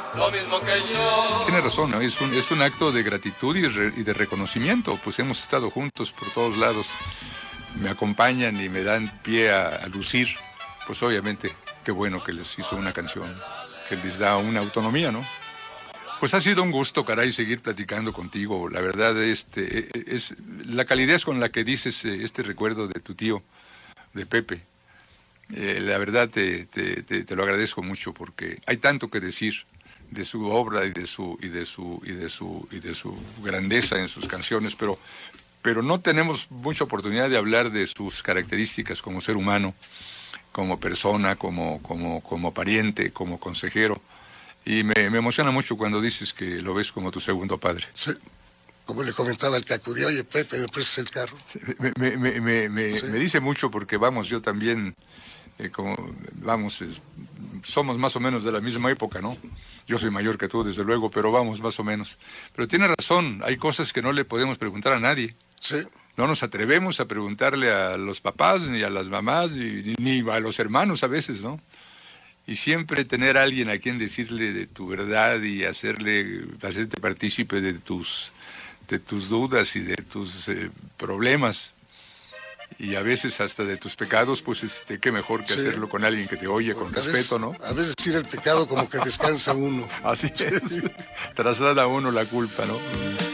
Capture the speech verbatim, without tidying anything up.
lo mismo que yo. Tiene razón, ¿no? Es un, es un acto de gratitud y, re, y de reconocimiento, pues hemos estado juntos por todos lados, me acompañan y me dan pie a, a lucir, pues obviamente qué bueno que les hizo una canción que les da una autonomía, ¿no? Pues ha sido un gusto, caray, seguir platicando contigo. La verdad, este, es la calidez con la que dices este recuerdo de tu tío, de Pepe. Eh, la verdad te, te, te, te lo agradezco mucho porque hay tanto que decir de su obra y de su y de su y de su y de su grandeza en sus canciones, pero pero no tenemos mucha oportunidad de hablar de sus características como ser humano, como persona, como como como pariente, como consejero. Y me, me emociona mucho cuando dices que lo ves como tu segundo padre. Sí. Como le comentaba el que acudió, oye, Pepe, ¿me prestas el carro? Sí, me, me, me, me, me, ¿sí? Me dice mucho porque, vamos, yo también, eh, como, vamos, es, somos más o menos de la misma época, ¿no? Yo soy mayor que tú, desde luego, pero vamos, más o menos. Pero tiene razón, hay cosas que no le podemos preguntar a nadie. Sí. No nos atrevemos a preguntarle a los papás, ni a las mamás, ni, ni a los hermanos a veces, ¿no? Y siempre tener a alguien a quien decirle de tu verdad y hacerle, hacerte partícipe de tus, de tus dudas y de tus eh, problemas y a veces hasta de tus pecados, pues este, qué mejor que sí, hacerlo con alguien que te oye con respeto, veces, ¿no? A veces decir el pecado como que descansa uno. Así es, traslada a uno la culpa, ¿no?